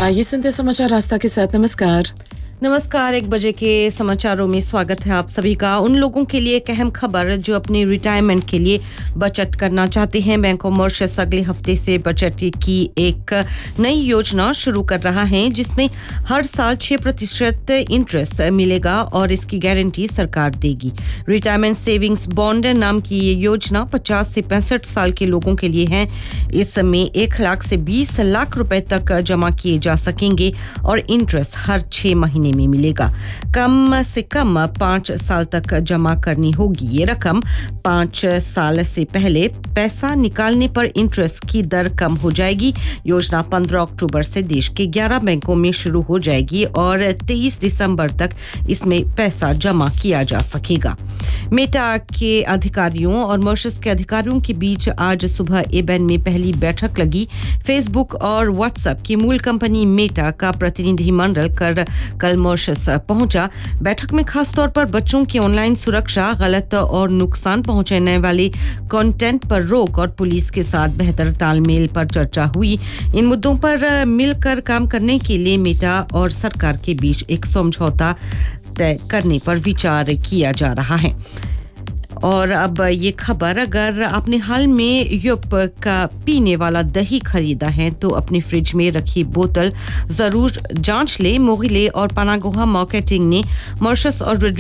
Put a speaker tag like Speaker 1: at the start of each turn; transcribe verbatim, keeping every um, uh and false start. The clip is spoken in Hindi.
Speaker 1: आइए सुनते हैं समाचार आस्था के साथ। नमस्कार
Speaker 2: नमस्कार। एक बजे के समाचारों में स्वागत है आप सभी का। उन लोगों के लिए एक अहम खबर जो अपनी रिटायरमेंट के लिए बचत करना चाहते हैं। बैंक ऑफ मॉरिशस अगले हफ्ते से बचत की एक नई योजना शुरू कर रहा है जिसमें हर साल छह प्रतिशत इंटरेस्ट मिलेगा और इसकी गारंटी सरकार देगी। रिटायरमेंट सेविंग्स बॉन्ड नाम की ये योजना पचास से पैंसठ साल के लोगों के लिए है। इसमें एक लाख से बीस लाख रुपए तक जमा किए जा सकेंगे और इंटरेस्ट हर छह महीने में मिलेगा। कम से कम पाँच साल तक जमा करनी होगी। ये रकम पाँच साल से पहले पैसा निकालने पर इंटरेस्ट की दर कम हो जाएगी। योजना पंद्रह अक्टूबर से देश के ग्यारह बैंकों में शुरू हो जाएगी और तेईस दिसंबर तक इसमें पैसा जमा किया जा सकेगा। मेटा के अधिकारियों और मॉरिशस के अधिकारियों के बीच आज सुबह एबेन में पहली बैठक लगी। फेसबुक और व्हाट्सएप की मूल कंपनी मेटा का प्रतिनिधिमंडल कर कल मॉरिशस पहुंचा। बैठक में खास तौर पर बच्चों की ऑनलाइन सुरक्षा, गलत और नुकसान पहुंचाने वाले कंटेंट पर रोक और पुलिस के साथ बेहतर तालमेल पर चर्चा हुई। इन मुद्दों पर मिलकर काम करने के लिए मेटा और सरकार के बीच एक समझौता तय करने पर विचार किया जा रहा है। और अब ये खबर, अगर आपने हाल में यूप का पीने वाला दही खरीदा है तो अपने फ्रिज में रखी बोतल जरूर जांच ले। मोगिले और पनागोहा मार्केटिंग ने मॉरिशस और